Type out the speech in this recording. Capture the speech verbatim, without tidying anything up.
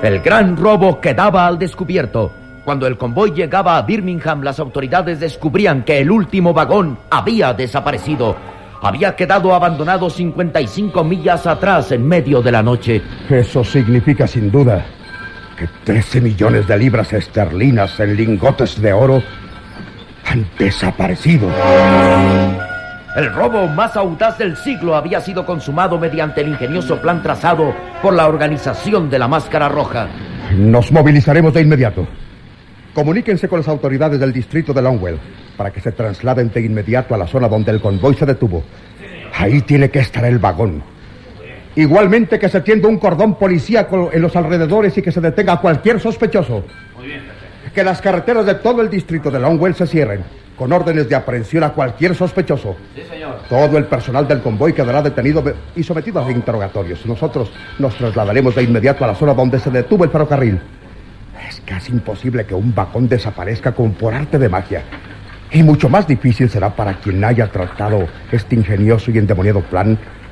El gran robo quedaba al descubierto. Cuando el convoy llegaba a Birmingham, las autoridades descubrían que el último vagón había desaparecido. Había quedado abandonado cincuenta y cinco millas atrás en medio de la noche. Eso significa sin duda que trece millones de libras esterlinas en lingotes de oro han desaparecido. El robo más audaz del siglo había sido consumado mediante el ingenioso plan trazado por la organización de la Máscara Roja. Nos movilizaremos de inmediato. Comuníquense con las autoridades del distrito de Longwell para que se trasladen de inmediato a la zona donde el convoy se detuvo. Ahí tiene que estar el vagón. Igualmente que se tienda un cordón policíaco en los alrededores y que se detenga a cualquier sospechoso. Muy bien, jefe. Que las carreteras de todo el distrito de Longwell se cierren, con órdenes de aprehensión a cualquier sospechoso. Sí, señor. Todo el personal del convoy quedará detenido y sometido a interrogatorios. Nosotros nos trasladaremos de inmediato a la zona donde se detuvo el ferrocarril. Es casi imposible que un vagón desaparezca como por arte de magia. Y mucho más difícil será para quien haya tratado este ingenioso y endemoniado plan